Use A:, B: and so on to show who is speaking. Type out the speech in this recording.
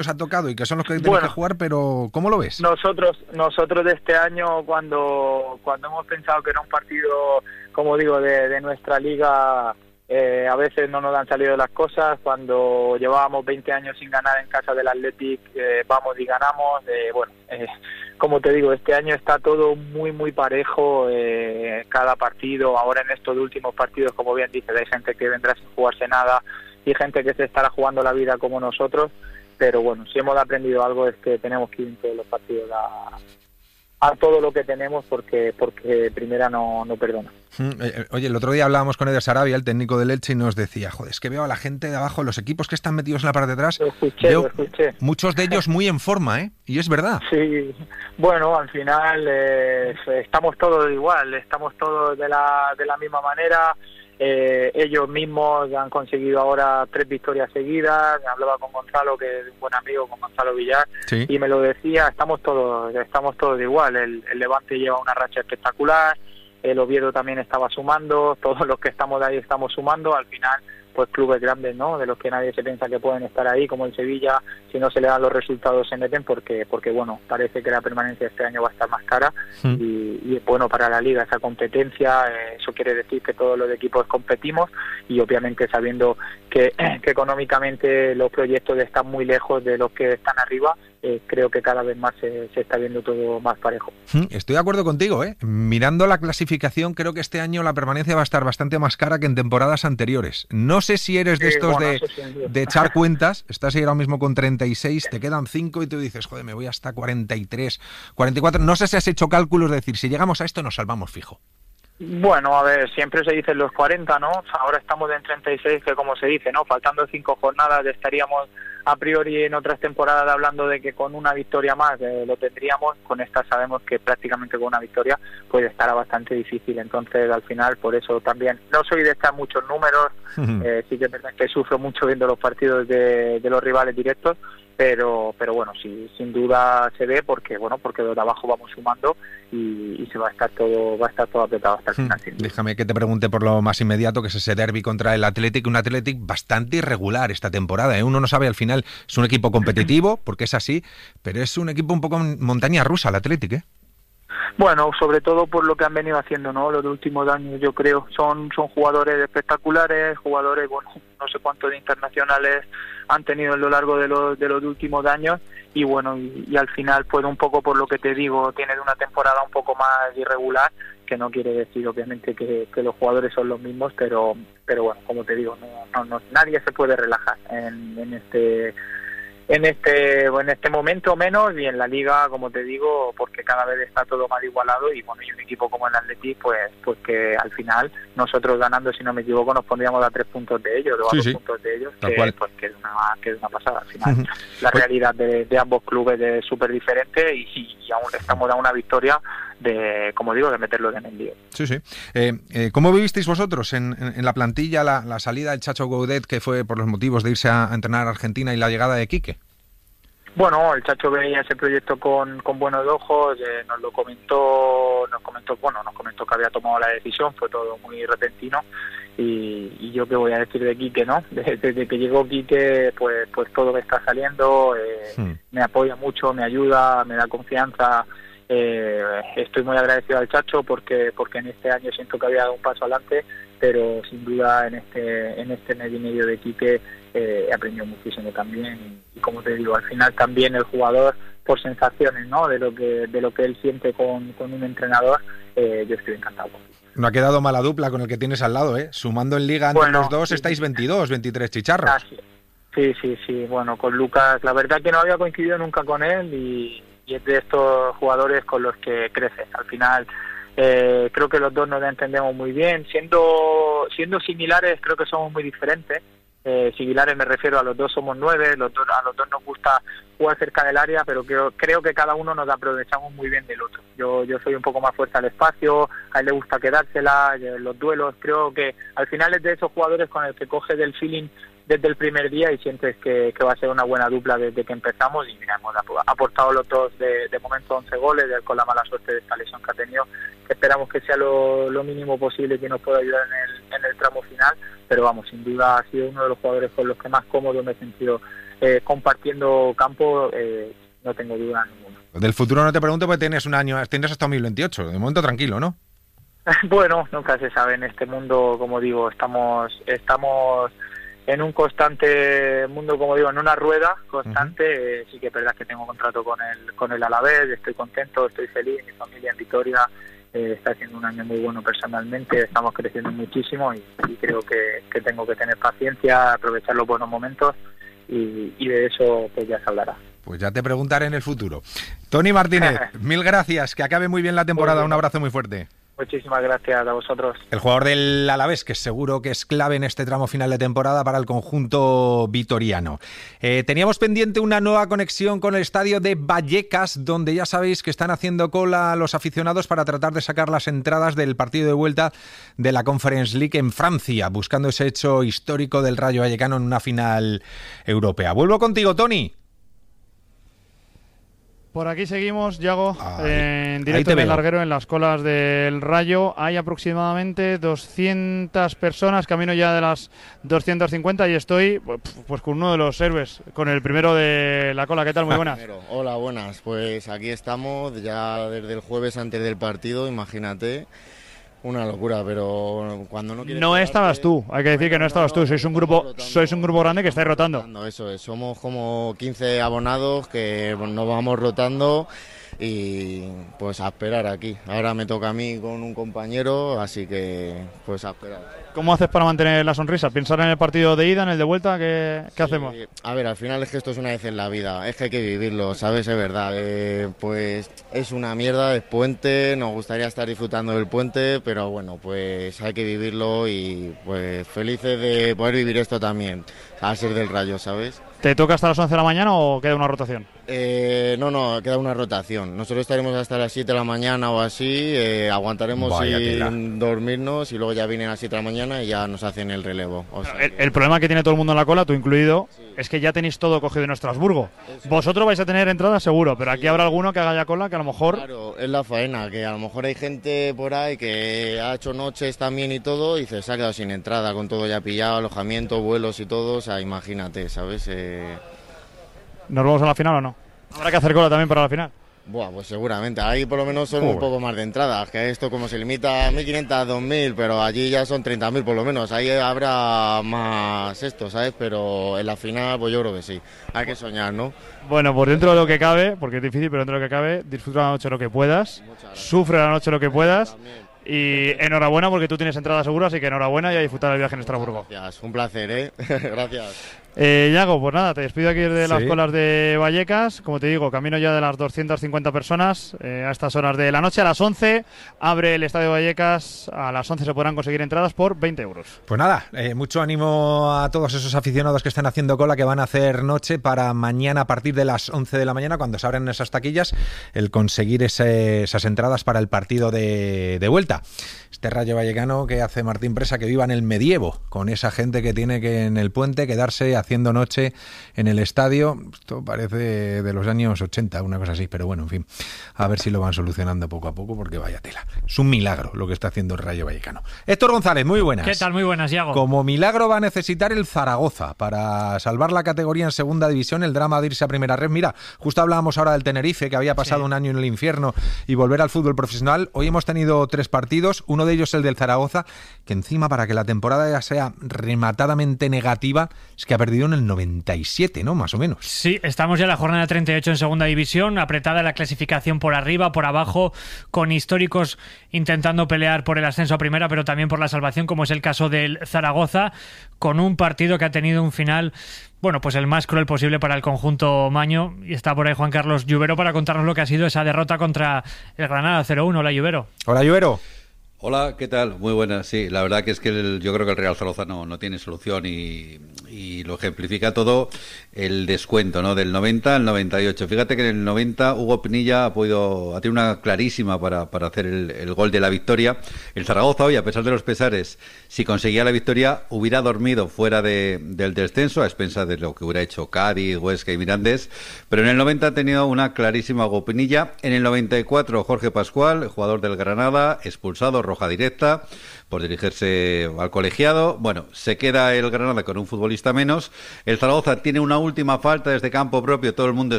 A: os ha tocado y que son los que tenéis que jugar, pero ¿cómo lo ves?
B: Nosotros de este año, cuando hemos pensado que era un partido, como digo, de nuestra liga, a veces no nos han salido las cosas. Cuando llevábamos 20 años sin ganar en casa del Athletic, vamos y ganamos. Como te digo, este año está todo muy muy parejo, cada partido. Ahora en estos últimos partidos, como bien dices, hay gente que vendrá sin jugarse nada y gente que se estará jugando la vida como nosotros, pero bueno, si hemos aprendido algo es que tenemos que ir en todos los partidos a todo lo que tenemos, porque primera no perdona.
A: Oye, el otro día hablábamos con Eder Sarabia, el técnico del Elche, y nos decía, joder, es que veo a la gente de abajo, los equipos que están metidos en la parte de atrás,
B: lo escuché.
A: Muchos de ellos muy en forma, y es verdad.
B: Sí, bueno, al final estamos todos igual, estamos todos de la misma manera. Ellos mismos han conseguido ahora 3 victorias seguidas. Hablaba con Gonzalo, que es un buen amigo, con Gonzalo Villar, sí. Y me lo decía, estamos todos igual. El Levante lleva una racha espectacular, el Oviedo también estaba sumando, todos los que estamos de ahí estamos sumando. Al final, pues clubes grandes, ¿no?, de los que nadie se piensa que pueden estar ahí, como el Sevilla, si no se le dan los resultados se meten, porque bueno, parece que la permanencia este año va a estar más cara, y es bueno para la liga esa competencia. Eso quiere decir que todos los equipos competimos, y obviamente sabiendo que económicamente los proyectos están muy lejos de los que están arriba, creo que cada vez más se está viendo todo más parejo.
A: Estoy de acuerdo contigo, Mirando la clasificación, creo que este año la permanencia va a estar bastante más cara que en temporadas anteriores. No sé si eres de estos de echar cuentas, estás ahí ahora mismo con 36, te quedan 5 y tú dices, joder, me voy hasta 43, 44, no sé si has hecho cálculos de decir, si llegamos a esto nos salvamos fijo.
B: Bueno, a ver, siempre se dicen los 40, ¿no? Ahora estamos en 36, que como se dice, ¿no?, faltando 5 jornadas estaríamos a priori en otras temporadas hablando de que con una victoria más lo tendríamos. Con esta sabemos que prácticamente con una victoria pues estará bastante difícil. Entonces, al final, por eso también no soy de echar muchos números. Sí que es verdad que sufro mucho viendo los partidos de los rivales directos, pero bueno, sí, sin duda se ve, porque los de abajo vamos sumando y se va a estar todo apretado hasta el final.
A: Déjame que te pregunte por lo más inmediato, que es ese derbi contra el Athletic, un Athletic bastante irregular esta temporada, Uno no sabe, al final es un equipo competitivo, porque es así, pero es un equipo un poco montaña rusa el Athletic,
B: Bueno, sobre todo por lo que han venido haciendo, ¿no?, los últimos años, yo creo. Son jugadores espectaculares, jugadores, bueno, no sé cuántos de internacionales han tenido a lo largo de los últimos años, y bueno, y al final, pues un poco por lo que te digo, tiene una temporada un poco más irregular, que no quiere decir obviamente que los jugadores son los mismos, pero bueno, como te digo, no nadie se puede relajar en este momento menos, y en la liga, como te digo, porque cada vez está todo más igualado, y bueno, y un equipo como el Athletic, pues que al final nosotros ganando, si no me equivoco, nos pondríamos a 3 puntos de ellos, o a 2 puntos de ellos, que es una pasada al final. La realidad de ambos clubes es súper diferente, y aún estamos a una victoria de, como digo, de meterlos en el lío.
A: Sí. ¿Cómo vivisteis vosotros en la plantilla la salida del Chacho Coudet, que fue por los motivos de irse a entrenar a Argentina, y la llegada de Quique?
B: Bueno, el Chacho veía ese proyecto con buenos ojos, nos comentó que había tomado la decisión, fue todo muy repentino, y yo qué voy a decir de Quique, ¿no? Desde que llegó Quique, pues todo me está saliendo, me apoya mucho, me ayuda, me da confianza. Estoy muy agradecido al Chacho porque en este año siento que había dado un paso adelante, pero sin duda en este mes y medio de Quique he aprendido muchísimo también, y como te digo, al final también el jugador, por sensaciones, ¿no?, de lo que él siente con un entrenador, yo estoy encantado.
A: No ha quedado mala dupla con el que tienes al lado, Sumando en liga entre los dos, estáis 22, 23 chicharros.
B: Sí, bueno, con Lucas, la verdad que no había coincidido nunca con él, y es de estos jugadores con los que creces. Al final, creo que los dos nos entendemos muy bien. Siendo similares, creo que somos muy diferentes. Similares me refiero a los dos somos 9, a los dos nos gusta jugar cerca del área, pero creo que cada uno nos aprovechamos muy bien del otro. Yo soy un poco más fuerte al espacio, a él le gusta quedársela, los duelos. Creo que al final es de esos jugadores con el que coges el feeling desde el primer día y sientes que va a ser una buena dupla desde que empezamos, y mira, hemos aportado los dos de momento 11 goles, con la mala suerte de esta lesión que ha tenido, esperamos que sea lo mínimo posible que nos pueda ayudar en el tramo final, pero vamos, sin duda ha sido uno de los jugadores con los que más cómodo me he sentido compartiendo campo, no tengo duda ninguna.
A: Del futuro no te pregunto porque tienes hasta 2028, de momento tranquilo, ¿no?
B: Bueno, nunca se sabe en este mundo, como digo, estamos en un constante mundo, como digo, en una rueda constante. Sí que es verdad que tengo contrato con el Alavés, estoy contento, estoy feliz, mi familia en Vitoria está haciendo un año muy bueno personalmente, estamos creciendo muchísimo y creo que tengo que tener paciencia, aprovechar los buenos momentos y de eso pues ya se hablará.
A: Pues ya te preguntaré en el futuro. Toni Martínez, mil gracias, que acabe muy bien la temporada, un abrazo muy fuerte.
B: Muchísimas gracias a vosotros.
A: El jugador del Alavés, que seguro que es clave en este tramo final de temporada para el conjunto vitoriano. Teníamos pendiente una nueva conexión con el estadio de Vallecas, donde ya sabéis que están haciendo cola los aficionados para tratar de sacar las entradas del partido de vuelta de la Conference League en Francia, buscando ese hecho histórico del Rayo Vallecano en una final europea. Vuelvo contigo, Toni.
C: Por aquí seguimos, Yago, en directo en el larguero, en las colas del Rayo. Hay aproximadamente 200 personas, camino ya de las 250 y estoy pues con uno de los héroes, con el primero de la cola. ¿Qué tal? Muy buenas.
D: Hola, buenas. Pues aquí estamos ya desde el jueves antes del partido, imagínate. Una locura, pero cuando no quieres...
C: No estabas tú, hay que decir que no estabas tú, sois un grupo grande que estáis rotando.
D: Eso es, somos como 15 abonados que nos vamos rotando y pues a esperar aquí. Ahora me toca a mí con un compañero, así que pues a esperar.
C: ¿Cómo haces para mantener la sonrisa? ¿Pensar en el partido de ida, en el de vuelta? ¿Qué hacemos?
D: A ver, al final es que esto es una vez en la vida, es que hay que vivirlo, ¿sabes? Es verdad, pues es una mierda, es puente, nos gustaría estar disfrutando del puente, pero bueno, pues hay que vivirlo y pues felices de poder vivir esto también, a ser del Rayo, ¿sabes?
C: ¿Te toca hasta las 11 de la mañana o queda una rotación?
D: No, queda una rotación. Nosotros estaremos hasta las 7 de la mañana o así, aguantaremos sin dormirnos y luego ya vienen a las 7 de la mañana y ya nos hacen el relevo. O sea,
C: el problema que tiene todo el mundo en la cola, tú incluido, es que ya tenéis todo cogido en Estrasburgo. Vosotros vais a tener entradas seguro, pero aquí habrá alguno que haga ya cola que a lo mejor...
D: Claro, es la faena, que a lo mejor hay gente por ahí que ha hecho noches también y todo y se ha quedado sin entrada, con todo ya pillado, alojamiento, vuelos y todo, o sea, imagínate, ¿sabes?
C: ¿Nos vamos a la final o no? Habrá que hacer cola también para la final.
D: Buah, pues seguramente. Ahí por lo menos son un poco más de entradas, que esto como se limita a 1.500, 2.000, pero allí ya son 30.000 por lo menos. Ahí habrá más esto, ¿sabes? Pero en la final, pues yo creo que sí. Hay que soñar, ¿no?
C: Bueno, pues dentro de lo que cabe, porque es difícil, pero dentro de lo que cabe, disfruta la noche lo que puedas, sufre la noche lo que puedas. Y enhorabuena porque tú tienes entrada segura, así que enhorabuena y a disfrutar el viaje en Estrasburgo.
D: Gracias, un placer, ¿eh? Gracias.
C: Yago, pues nada, te despido aquí desde las colas de Vallecas. Como te digo, camino ya de las 250 personas a estas horas de la noche. A las 11 abre el Estadio Vallecas. A las 11 se podrán conseguir entradas por 20 euros.
A: Pues nada, mucho ánimo a todos esos aficionados que están haciendo cola, que van a hacer noche para mañana a partir de las 11 de la mañana, cuando se abren esas taquillas, el conseguir esas entradas para el partido de vuelta. Este Rayo Vallecano que hace Martín Presa que viva en el medievo, con esa gente que tiene que en el puente quedarse haciendo noche en el estadio. Esto parece de los años 80, una cosa así, pero bueno, en fin, a ver si lo van solucionando poco a poco, porque vaya tela. Es un milagro lo que está haciendo el Rayo Vallecano. Héctor González, muy buenas.
E: ¿Qué tal? Muy buenas, Yago.
A: Como milagro va a necesitar el Zaragoza para salvar la categoría en segunda división, el drama de irse a primera red. Mira, justo hablábamos ahora del Tenerife, que había pasado un año en el infierno y volver al fútbol profesional. Hoy hemos tenido 3 partidos, uno de ellos el del Zaragoza, que encima, para que la temporada ya sea rematadamente negativa, es que ha perdido en el 97, ¿no? Más o menos.
E: Sí, estamos ya en la jornada 38 en segunda división, apretada la clasificación por arriba, por abajo, con históricos intentando pelear por el ascenso a primera, pero también por la salvación, como es el caso del Zaragoza, con un partido que ha tenido un final, bueno, pues el más cruel posible para el conjunto maño. Y está por ahí Juan Carlos Lluvero para contarnos lo que ha sido esa derrota contra el Granada 0-1. Hola, Lluvero.
A: Hola, Lluvero.
F: Hola, ¿qué tal? Muy buenas. Sí, la verdad que es que yo creo que el Real Zaragoza no tiene solución y Y lo ejemplifica todo el descuento, ¿no? Del 90 al 98. Fíjate que en el 90 Hugo Pinilla ha tenido una clarísima para hacer el gol de la victoria. El Zaragoza hoy, a pesar de los pesares, si conseguía la victoria, hubiera dormido fuera del descenso, a expensas de lo que hubiera hecho Cádiz, Huesca y Mirandés. Pero en el 90 ha tenido una clarísima Hugo Pinilla. En el 94 Jorge Pascual, jugador del Granada, expulsado, roja directa, por dirigirse al colegiado. Bueno, se queda el Granada con un futbolista menos. El Zaragoza tiene una última falta desde campo propio, todo el mundo